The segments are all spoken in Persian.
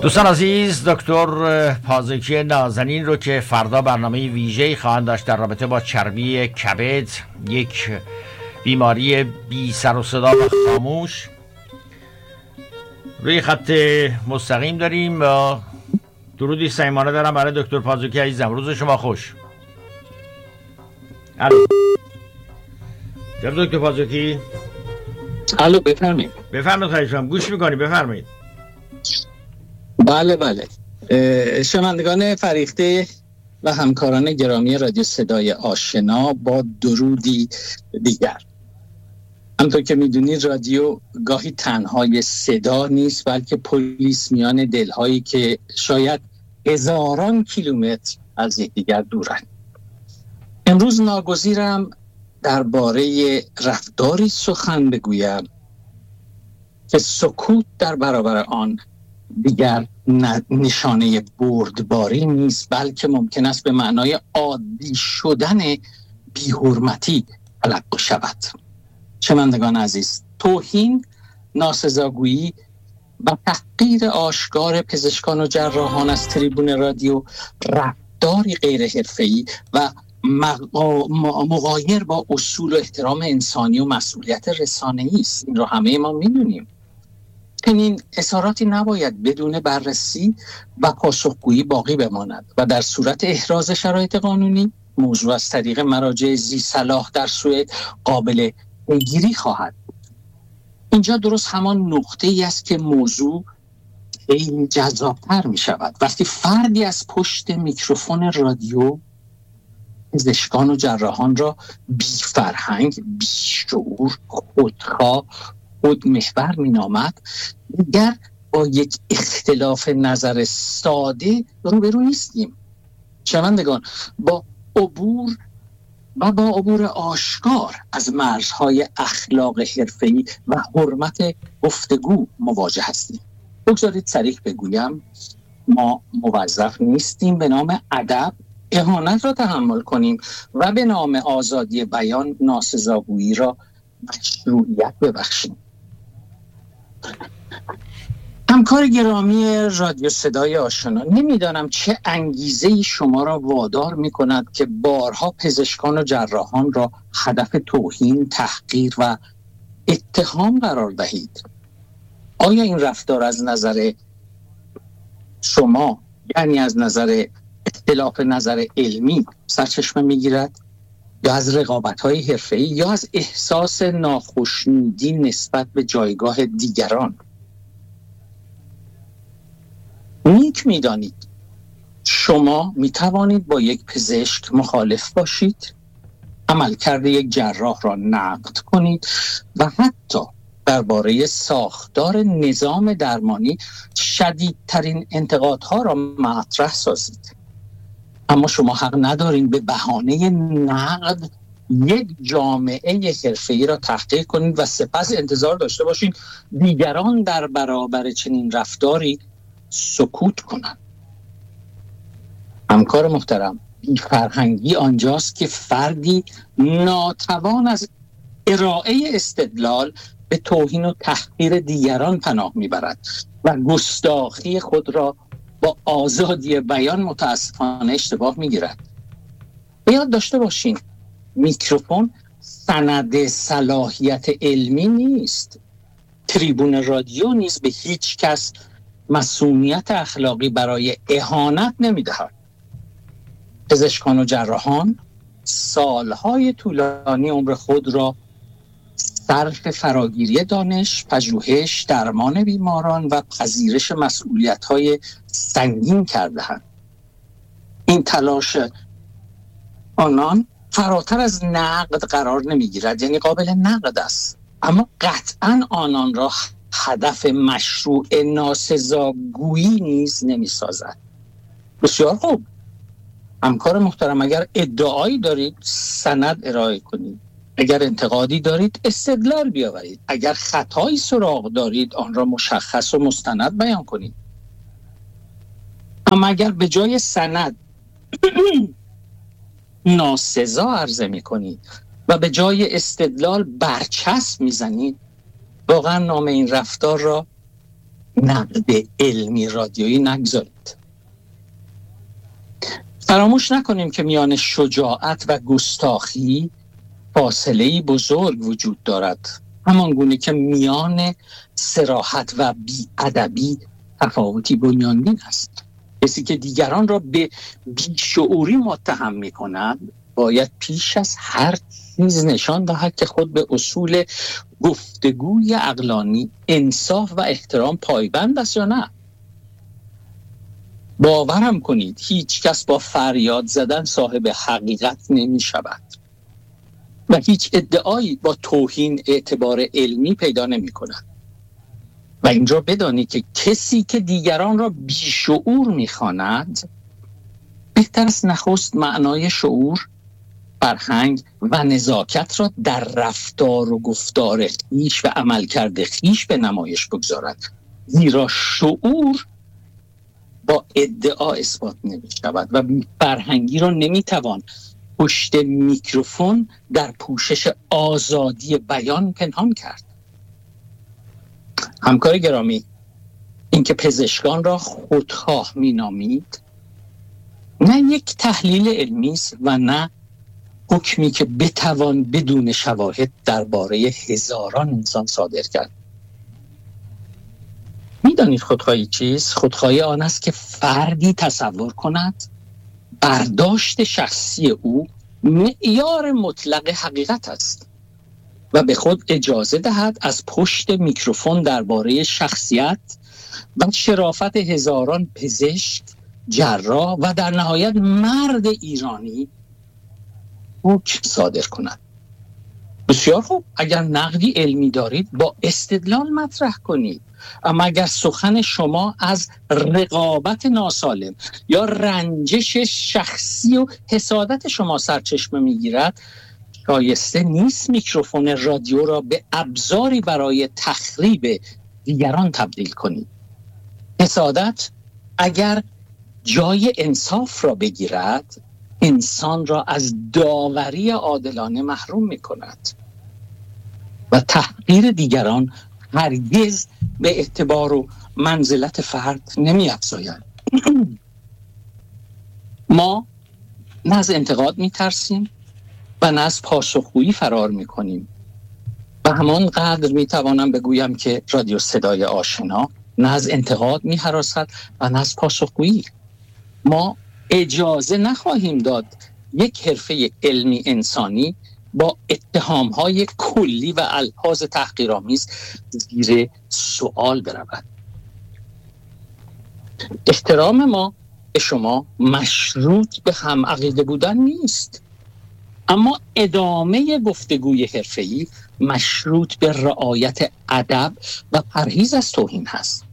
دوستان عزیز، دکتر پازکی نازنین رو که فردا برنامه ویژه‌ای خواهند داشت در رابطه با چربی کبد، یک بیماری بی سر و صدا و خاموش، روی خط مستقیم داریم. درودی صمیمانه دارم برای دکتر پازکی عزیزم. روز شما خوش. الو جناب دکتر پازکی. الو، بفرمایید. بفرمایید، خواهش می‌کنم، گوش می‌کنیم، بفرمایید. بله. شنوندگان فریخته و همکاران گرامی رادیو صدای آشنا، با درودی دیگر. همونطور که میدونید رادیو گاهی تنهای صدا نیست، بلکه پلیس میان دلهایی که شاید هزاران کیلومتر از یکدیگر دورند. امروز ناگزیرم درباره رفتاری سخن بگویم که سکوت در برابر آن دیگر نشانه بردباری نیست، بلکه ممکن است به معنای عادی شدن بی‌حرمتی تلقی شود. شنوندگان عزیز، توهین، ناسزاگویی و تحقیر آشکار پزشکان و جراحان از تریبون رادیو رفتاری غیر حرفه‌ای و مغایر با اصول و احترام انسانی و مسئولیت رسانه‌ای است. این رو همه ما میدونیم. چنین اظهاراتی نباید بدون بررسی و پاسخگویی باقی بماند و در صورت احراز شرایط قانونی موضوع از طریق مراجع ذی صلاح در سوئد قابل پیگیری خواهد بود. اینجا درست همان نقطه‌ای است که موضوع خیلی جذاب‌تر می شود. وقتی فردی از پشت میکروفون رادیو پزشکان و جراحان را بی فرهنگ، بی شعور، خودخواه، خودمحور می نامد، دیگر با یک اختلاف نظر ساده روبرو نیستیم. شنوندگان، با عبور آشکار از مرزهای اخلاق حرفه‌ای و حرمت گفتگو مواجه هستیم. بگذارید صریح بگویم، ما موظف نیستیم به نام ادب اهانت را تحمل کنیم و به نام آزادی بیان ناسزاگویی را مشروعیت ببخشیم. همکار گرامی رادیو صدای آشنا، نمیدانم چه انگیزه‌ای شما را وادار می‌کند که بارها پزشکان و جراحان را هدف توهین، تحقیر و اتهام قرار دهید. آیا این رفتار از نظر شما، یعنی از نظر اختلاف نظر علمی، سرچشمه می‌گیرد؟ یا از رقابت‌های حرفه‌ای، یا از احساس ناخوشنودی نسبت به جایگاه دیگران؟ نیک می‌دانید شما می‌توانید با یک پزشک مخالف باشید، عملکرد یک جراح را نقد کنید و حتی درباره ساختار نظام درمانی شدیدترین انتقادها را مطرح سازید. اما شما حق ندارین به بهانه نقد یک جامعه حرفه‌ای را تحقیر کنید و سپس انتظار داشته باشید دیگران در برابر چنین رفتاری سکوت کنند. همکار محترم، فرهنگی آنجاست که فردی ناتوان از ارائه استدلال به توهین و تحقیر دیگران پناه میبرد و گستاخی خود را با آزادی بیان متاسفانه اشتباه میگیرد. به یاد داشته باشین، میکروفون سند صلاحیت علمی نیست. تریبون رادیو نیز به هیچ کس مسئولیت اخلاقی برای اهانت نمیدهد. پزشکان و جراحان سالهای طولانی عمر خود را صرف فراگیری دانش، پژوهش، درمان بیماران و پذیرش مسئولیت‌های سنگین کرده‌اند. این تلاش آنان فراتر از نقد قرار نمی‌گیرد، یعنی قابل نقد است، اما قطعاً آنان را هدف مشروع ناسزاگویی نیز نمی‌سازد. بسیار خوب. همکار محترم، اگر ادعایی دارید سند ارائه کنید، اگر انتقادی دارید استدلال بیاورید، اگر خطایی سراغ دارید آن را مشخص و مستند بیان کنید. اما اگر به جای سند ناسزا عرضه می‌کنید و به جای استدلال برچسب می‌زنید، واقعا نام این رفتار را نقد علمی رادیویی نگذارید. فراموش نکنیم که میان شجاعت و گستاخی فاصله‌ای بزرگ وجود دارد، همان گونه که میان صراحت و بی‌ادبی تفاوتی بنیانین است. کسی که دیگران را به بیشعوری متهم می‌کند باید پیش از هر چیز نشان دهد که خود به اصول گفتگوی عقلانی، انصاف و احترام پایبند است یا نه. باورم کنید هیچ کس با فریاد زدن صاحب حقیقت نمی شود و هیچ ادعایی با توهین اعتبار علمی پیدا نمی کند. و اینجا بدانید که کسی که دیگران را بیشعور می خواند بهتر است نخست معنای شعور، فرهنگ و نزاکت را در رفتار و گفتار خویش و عملکرد خویش به نمایش بگذارد، زیرا شعور با ادعا اثبات نمی شود و فرهنگی را نمی توان پشت میکروفون در پوشش آزادی بیان پنهان کرد. همکار گرامی، اینکه پزشکان را خودخواه می نامید نه یک تحلیل علمی است و نه حکمی که بتوان بدون شواهد درباره هزاران انسان صادر کرد. میدانید خودخواهی چیست؟ خودخواهی آن است که فردی تصور کند برداشت شخصی او معیار مطلق حقیقت است و به خود اجازه دهد از پشت میکروفون درباره شخصیت و شرافت هزاران پزشک، جراح و در نهایت مرد ایرانی حکم صادر کند. بسیار خوب، اگر نقدی علمی دارید با استدلال مطرح کنید، اما اگر سخن شما از رقابت ناسالم یا رنجش شخصی و حسادت شما سرچشمه میگیرد، شایسته نیست میکروفون رادیو را به ابزاری برای تخریب دیگران تبدیل کنید. حسادت اگر جای انصاف را بگیرد، انسان را از داوری عادلانه محروم می کند و تحقیر دیگران هرگز به اعتبار و منزلت فرد نمی افزاید. ما نه از انتقاد می ترسیم و نه از پاسخگویی فرار می کنیم و همان قدر می توانم بگویم که رادیو صدای آشنا نه از انتقاد می هراسد و نه از پاسخگویی. ما اجازه نخواهیم داد یک حرفه علمی انسانی با اتهام‌های کلی و الفاظ تحقیرآمیز زیر سوال برود. احترام ما به شما مشروط به هم عقیده بودن نیست، اما ادامه گفتگوی حرفه‌ای مشروط به رعایت ادب و پرهیز از توهین هست.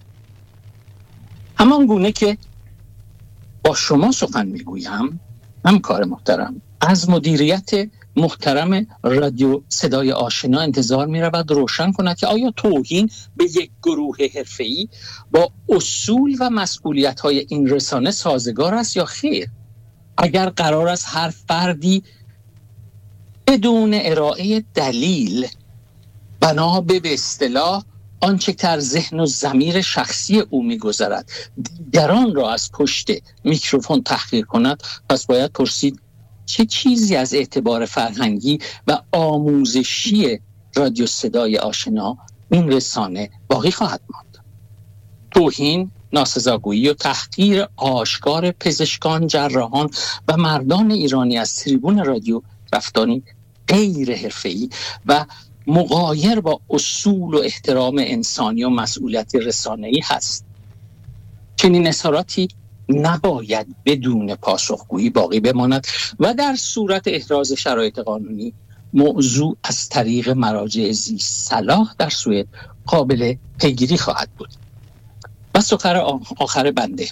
همان گونه که با شما سخن میگویم، همکار محترم، از مدیریت محترم رادیو صدای آشنا انتظار می رود روشن کند که آیا توهین به یک گروه حرفه‌ای با اصول و مسئولیت‌های این رسانه سازگار است یا خیر. اگر قرار است هر فردی بدون ارائه دلیل بنا به اصطلاح آنچه که در ذهن و ضمیر شخصی او می‌گذرد دیگران را از پشت میکروفون تحقیر کند، پس باید پرسید چه چیزی از اعتبار فرهنگی و آموزشی رادیو صدای آشنا این رسانه باقی خواهد ماند. توهین، ناسزاگویی و تحقیر آشکار پزشکان، جراحان و مردان ایرانی از تریبون رادیو رفتاری غیر حرفه‌ای و مغایر با اصول و احترام انسانی و مسئولیت رسانه‌ای هست. چنین اظهاراتی نباید بدون پاسخگویی باقی بماند و در صورت احراز شرایط قانونی موضوع از طریق مراجع ذی صلاح در سوئد قابل پیگیری خواهد بود. و سخن آخر بنده،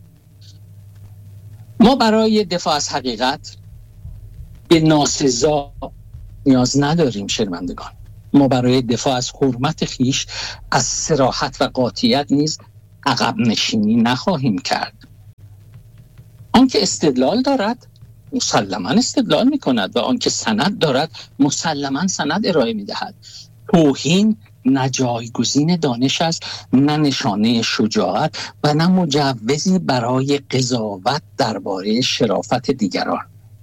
ما برای دفاع از حقیقت به ناسزا نیاز نداریم. شنوندگان، ما برای دفاع از حرمت خیش، از صراحت و قاطعیت نیز عقب نشینی نخواهیم کرد. آنکه استدلال دارد مسلماً استدلال می کند و آنکه سند دارد مسلماً سند ارائه می دهد. توهین نه جایگزین دانش است، نه نشانه شجاعت و نه مجوزی برای قضاوت درباره شرافت دیگران.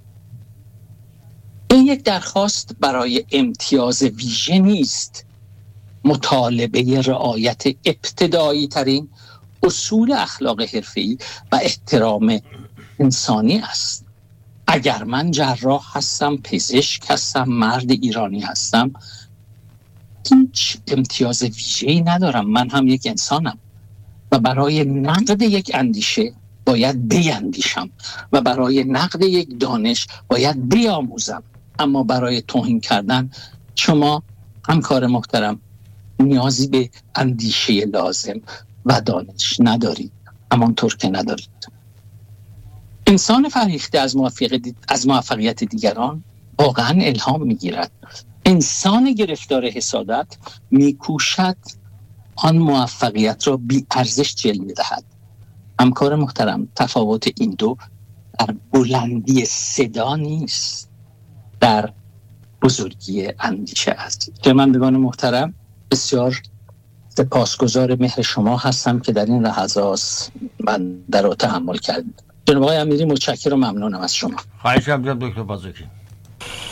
این یک درخواست برای امتیاز ویژه نیست، مطالبه رعایت ابتدایی ترین اصول اخلاق حرفه‌ای و احترام انسانی است. اگر من جراح هستم، پزشک هستم، مرد ایرانی هستم، هیچ امتیاز ویژه‌ای ندارم. من هم یک انسانم و برای نقد یک اندیشه باید بیندیشم و برای نقد یک دانش باید بیاموزم. اما برای توهین کردن شما همکار محترم نیازی به اندیشه لازم و دانش ندارید، همانطور که ندارید. انسان فرهیخته از موفقیت دیگران واقعا الهام میگیرد. انسان گرفتار حسادت میکوشد آن موفقیت را بی ارزش جلوه دهد. همکار محترم، تفاوت این دو در بلندی صدا نیست، در بزرگی اندیشه است. شنوندگان محترم، بسیار سپاسگزار مهر شما هستم که در این لحظات من در تحمل کردید. جناب آقای امیری، متشکرم و ممنونم از شما. خواهش می‌کنم دکتر پازوکی.